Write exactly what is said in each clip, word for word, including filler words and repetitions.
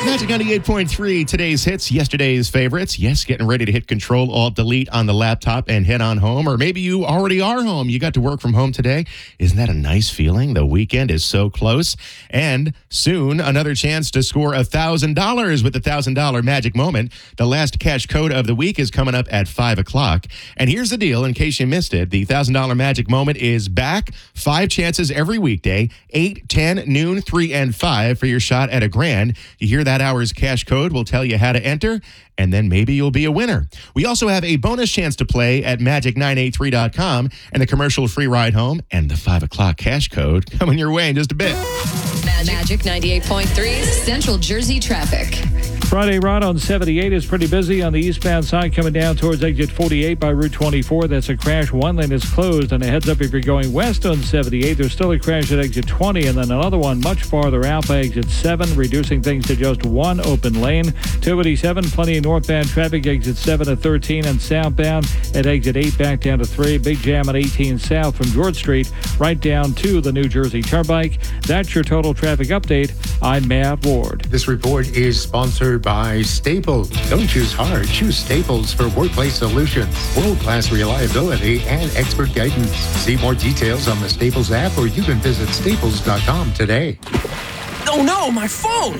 Magic ninety-eight point three, today's hits, yesterday's favorites. Yes, getting ready to hit Control Alt Delete on the laptop and head on home. Or maybe you already are home. You got to work from home today. Isn't that a nice feeling? The weekend is so close. And soon, another chance to score one thousand dollars with the one thousand dollars Magic Moment. The last cash code of the week is coming up at five o'clock. And here's the deal, in case you missed it. The one thousand dollars Magic Moment is back. Five chances every weekday, eight, ten, noon, three, and five for your shot at a grand. You hear that hour's cash code will tell you how to enter, and then maybe you'll be a winner. We also have a bonus chance to play at magic nine eight three dot com and the commercial free ride home and the five o'clock cash code coming your way in just a bit. Magic ninety-eight point three, Central Jersey traffic. Friday ride on seventy-eight is pretty busy on the eastbound side coming down towards exit forty-eight by Route twenty-four. That's a crash. One lane is closed. And a heads up if you're going west on seventy-eight, there's still a crash at exit twenty, and then another one much farther out by exit seven, reducing things to just one open lane. two eighty-seven, plenty of northbound traffic, exit seven to thirteen, and southbound at exit eight back down to three. Big jam at eighteen south from George Street right down to the New Jersey Turnpike. That's your total traffic update. I'm Matt Ward. This report is sponsored by Staples. Don't choose hard. Choose Staples for workplace solutions. World-class reliability and expert guidance. See more details on the Staples app, or you can visit staples dot com today. Oh no, my phone!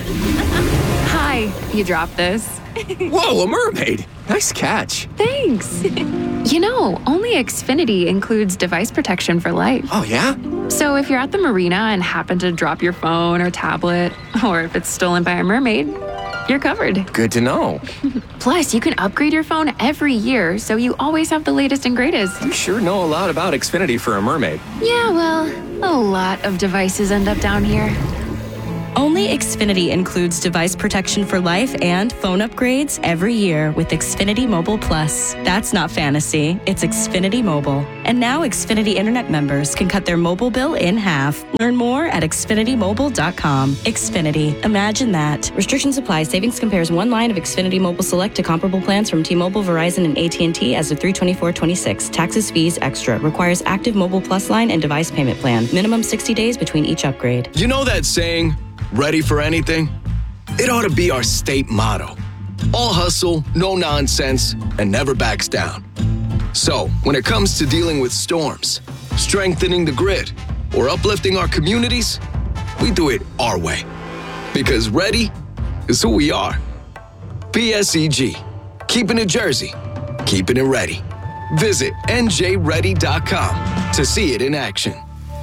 Hi, you dropped this. Whoa, a mermaid! Nice catch. Thanks. You know, only Xfinity includes device protection for life. Oh, yeah? So if you're at the marina and happen to drop your phone or tablet, or if it's stolen by a mermaid, you're covered. Good to know. Plus, you can upgrade your phone every year, so you always have the latest and greatest. You sure know a lot about Xfinity for a mermaid. Yeah, well, a lot of devices end up down here. Only Xfinity includes device protection for life and phone upgrades every year with Xfinity Mobile Plus. That's not fantasy, it's Xfinity Mobile. And now Xfinity Internet members can cut their mobile bill in half. Learn more at xfinity mobile dot com. Xfinity, imagine that. Restrictions apply. Savings compares one line of Xfinity Mobile Select to comparable plans from T-Mobile, Verizon, and A T and T as of three twenty-four twenty-six. Taxes, fees, extra. Requires active Mobile Plus line and device payment plan. Minimum sixty days between each upgrade. You know that saying, ready for anything? It ought to be our state motto. All hustle, no nonsense, and never backs down. So, when it comes to dealing with storms, strengthening the grid, or uplifting our communities, we do it our way. Because ready is who we are. P S E G, keeping it Jersey, keeping it ready. Visit N J ready dot com to see it in action.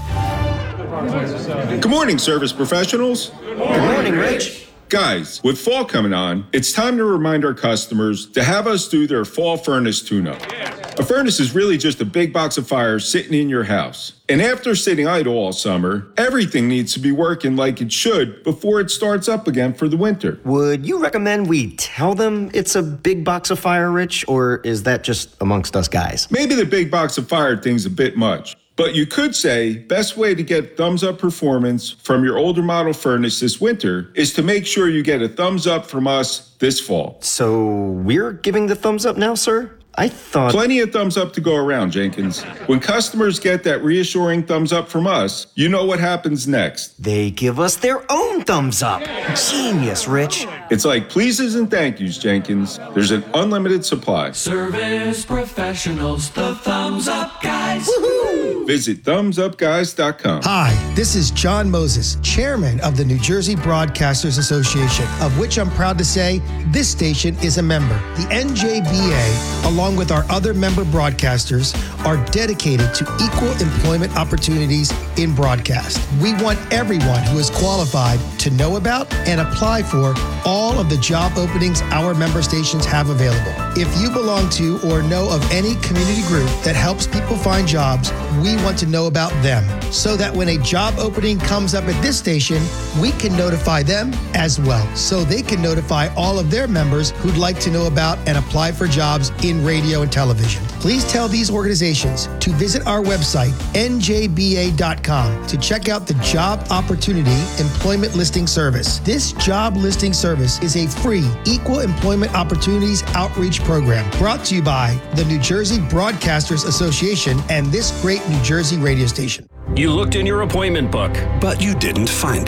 Good morning, service professionals. Good morning, Rich. Guys, with fall coming on, it's time to remind our customers to have us do their fall furnace tune-up. A furnace is really just a big box of fire sitting in your house. And after sitting idle all summer, everything needs to be working like it should before it starts up again for the winter. Would you recommend we tell them it's a big box of fire, Rich, or is that just amongst us guys? Maybe the big box of fire thing's a bit much. But you could say, best way to get thumbs up performance from your older model furnace this winter is to make sure you get a thumbs up from us this fall. So we're giving the thumbs up now, sir? I thought... Plenty of thumbs up to go around, Jenkins. When customers get that reassuring thumbs up from us, you know what happens next. They give us their own thumbs up. Genius, Rich. It's like pleases and thank yous, Jenkins. There's an unlimited supply. Service professionals, the thumbs up guys. Woohoo! Visit thumbs up guys dot com. Hi, this is John Moses, chairman of the New Jersey Broadcasters Association, of which I'm proud to say this station is a member. The N J B A, along with our other member broadcasters, are dedicated to equal employment opportunities in broadcast. We want everyone who is qualified to know about and apply for all of the job openings our member stations have available. If you belong to or know of any community group that helps people find jobs, we want to know about them so that when a job opening comes up at this station, we can notify them as well, so they can notify all of their members who'd like to know about and apply for jobs in radio and television. Please tell these organizations to visit our website, N J B A dot com, to check out the Job Opportunity Employment Listing Service. This job listing service is a free equal employment opportunities outreach program brought to you by the New Jersey Broadcasters Association and this great New Jersey radio station. You looked in your appointment book, but you didn't find it.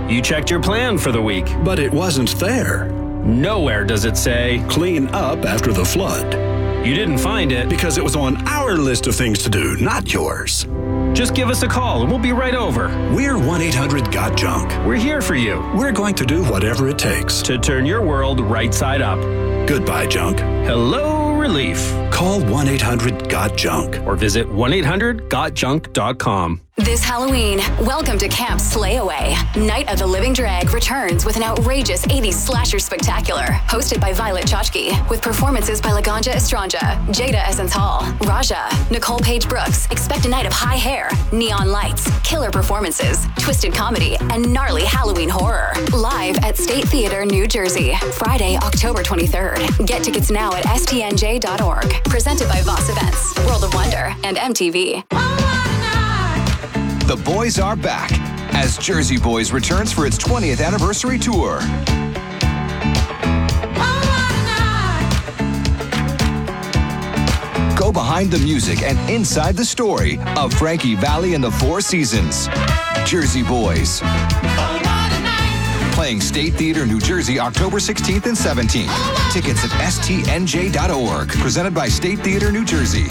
You checked your plan for the week. But it wasn't there. Nowhere does it say, clean up after the flood. You didn't find it because it was on our list of things to do, not yours. Just give us a call and we'll be right over. We're one eight hundred got junk. We're here for you. We're going to do whatever it takes to turn your world right side up. Goodbye, junk. Hello, relief. Call one eight hundred got junk or visit one eight hundred got junk dot com. This Halloween, welcome to Camp Slayaway. Night of the Living Drag returns with an outrageous eighties slasher spectacular, hosted by Violet Chachki, with performances by Laganja Estranja, Jada Essence Hall, Raja, Nicole Page Brooks. Expect a night of high hair, neon lights, killer performances, twisted comedy, and gnarly Halloween horror. Live at State Theater, New Jersey, Friday, October twenty-third. Get tickets now at S T N J dot org. Presented by Voss Events, World of Wonder, and M T V. The boys are back as Jersey Boys returns for its twentieth anniversary tour. Go behind the music and inside the story of Frankie Valli and the Four Seasons. Jersey Boys. Playing State Theater, New Jersey, October sixteenth and seventeenth. Tickets at S T N J dot org. Presented by State Theater, New Jersey.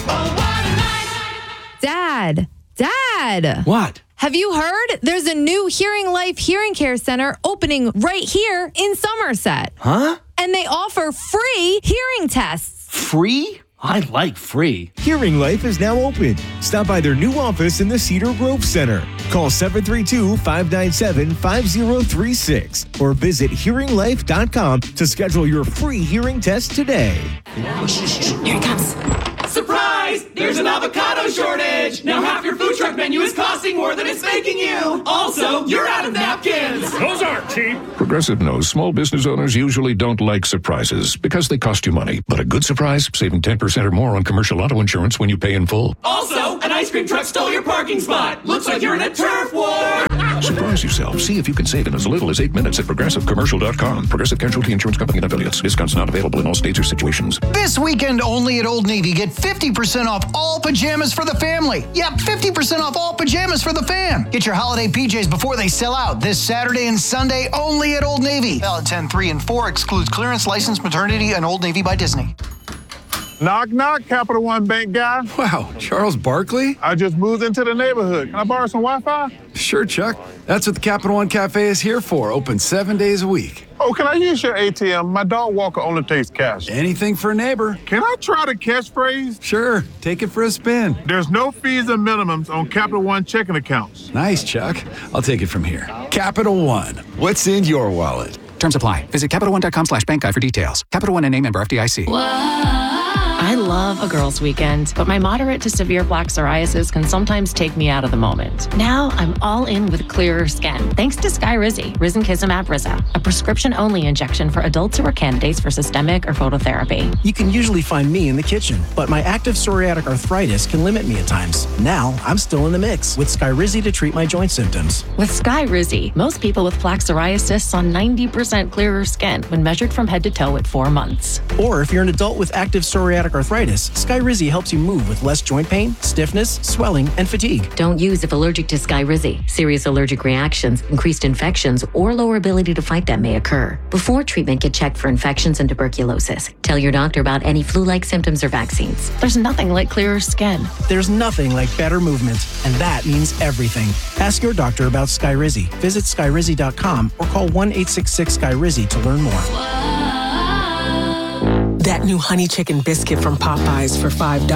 Dad. Dad. What? Have you heard? There's a new Hearing Life Hearing Care Center opening right here in Somerset. Huh? And they offer free hearing tests. Free? I like free. Hearing Life is now open. Stop by their new office in the Cedar Grove Center. Call seven three two, five nine seven, five zero three six or visit hearing life dot com to schedule your free hearing test today. Here it comes. Surprise! There's an avocado shortage! Now half your food truck menu is costing more than it's making you! Also, you're out of napkins! Those aren't cheap! Progressive knows small business owners usually don't like surprises because they cost you money. But a good surprise, saving ten percent or more on commercial auto insurance when you pay in full. Also, an ice cream truck stole your parking spot! Looks like you're in a turf war! Surprise yourself. See if you can save in as little as eight minutes at progressive commercial dot com. Progressive Casualty Insurance Company and affiliates. Discounts not available in all states or situations. This weekend only at Old Navy. Get fifty percent off all pajamas for the family. Yep, fifty percent off all pajamas for the fam. Get your holiday P Js before they sell out this Saturday and Sunday only at Old Navy. Valid ten three and four, excludes clearance, licensed maternity, and Old Navy by Disney. Knock, knock, Capital One Bank guy. Wow, Charles Barkley? I just moved into the neighborhood. Can I borrow some Wi-Fi? Sure, Chuck. That's what the Capital One Cafe is here for. Open seven days a week. Oh, can I use your A T M? My dog Walker only takes cash. Anything for a neighbor. Can I try the catchphrase? Sure. Take it for a spin. There's no fees and minimums on Capital One checking accounts. Nice, Chuck. I'll take it from here. Capital One. What's in your wallet? Terms apply. Visit Capital One dot com slash bank guide for details. Capital One and name member F D I C. I love a girls' weekend, but my moderate to severe plaque psoriasis can sometimes take me out of the moment. Now I'm all in with clearer skin, thanks to Skyrizi, Risankizumab Riza, a prescription-only injection for adults who are candidates for systemic or phototherapy. You can usually find me in the kitchen, but my active psoriatic arthritis can limit me at times. Now I'm still in the mix with Skyrizi to treat my joint symptoms. With Skyrizi, most people with plaque psoriasis saw ninety percent clearer skin when measured from head to toe at four months. Or if you're an adult with active psoriatic arthritis, Skyrizi helps you move with less joint pain, stiffness, swelling, and fatigue. Don't use if allergic to Skyrizi. Serious allergic reactions, increased infections, or lower ability to fight them may occur. Before treatment, get checked for infections and tuberculosis. Tell your doctor about any flu-like symptoms or vaccines. There's nothing like clearer skin. There's nothing like better movement, and that means everything. Ask your doctor about Skyrizi. Visit Skyrizi dot com or call one eight six six Skyrizi to learn more. That new honey chicken biscuit from Popeyes for five dollars.